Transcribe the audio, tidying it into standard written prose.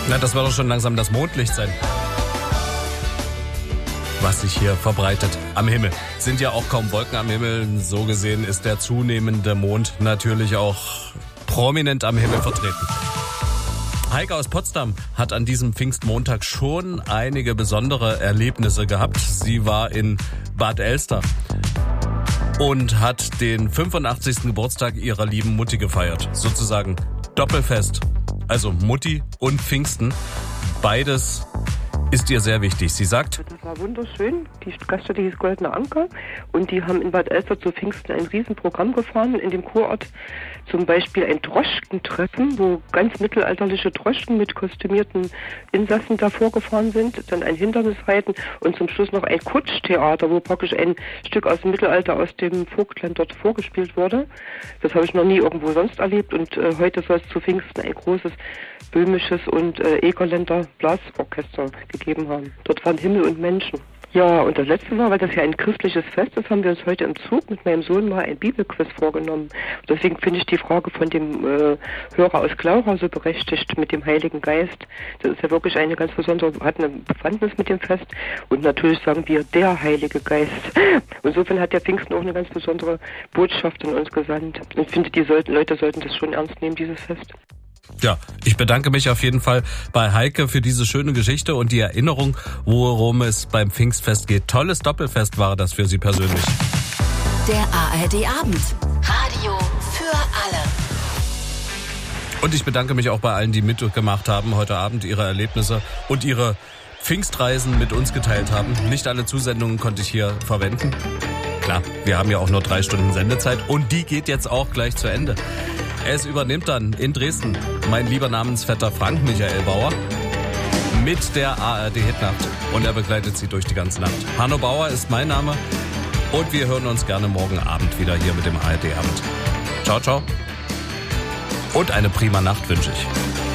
Na, das wird doch schon langsam das Mondlicht sein, was sich hier verbreitet am Himmel. Sind ja auch kaum Wolken am Himmel. So gesehen ist der zunehmende Mond natürlich auch prominent am Himmel vertreten. Heike aus Potsdam hat an diesem Pfingstmontag schon einige besondere Erlebnisse gehabt. Sie war in Bad Elster und hat den 85. Geburtstag ihrer lieben Mutti gefeiert. Sozusagen Doppelfest. Also Mutti und Pfingsten. Beides ist ihr sehr wichtig. Sie sagt: Das war wunderschön. Die Gaststätte hieß Goldener Anker und die haben in Bad Elster zu Pfingsten ein Riesenprogramm gefahren. In dem Kurort zum Beispiel ein Droschkentreffen, wo ganz mittelalterliche Droschken mit kostümierten Insassen davor gefahren sind. Dann ein Hindernisreiten und zum Schluss noch ein Kutschtheater, wo praktisch ein Stück aus dem Mittelalter aus dem Vogtland dort vorgespielt wurde. Das habe ich noch nie irgendwo sonst erlebt und heute soll es zu Pfingsten ein großes böhmisches und Egerländer Blasorchester gegeben haben. Dort waren Himmel und Menschen. Ja, und das letzte war, weil das ja ein christliches Fest ist, haben wir uns heute im Zug mit meinem Sohn mal ein Bibelquiz vorgenommen. Deswegen finde ich die Frage von dem Hörer aus Glauchau so berechtigt mit dem Heiligen Geist. Das ist ja wirklich eine ganz besondere, hat eine Bewandtnis mit dem Fest. Und natürlich sagen wir, der Heilige Geist. Insofern hat der Pfingsten auch eine ganz besondere Botschaft in uns gesandt. Ich finde, die Leute sollten das schon ernst nehmen, dieses Fest. Ja, ich bedanke mich auf jeden Fall bei Heike für diese schöne Geschichte und die Erinnerung, worum es beim Pfingstfest geht. Tolles Doppelfest war das für Sie persönlich. Der ARD-Abend. Radio für alle. Und ich bedanke mich auch bei allen, die mitgemacht haben, heute Abend ihre Erlebnisse und ihre Pfingstreisen mit uns geteilt haben. Nicht alle Zusendungen konnte ich hier verwenden. Klar, wir haben ja auch nur 3 Stunden Sendezeit und die geht jetzt auch gleich zu Ende. Es übernimmt dann in Dresden mein lieber Namensvetter Frank Michael Bauer mit der ARD-Hitnacht und er begleitet Sie durch die ganze Nacht. Hanno Bauer ist mein Name und wir hören uns gerne morgen Abend wieder hier mit dem ARD-Abend. Ciao, ciao und eine prima Nacht wünsche ich.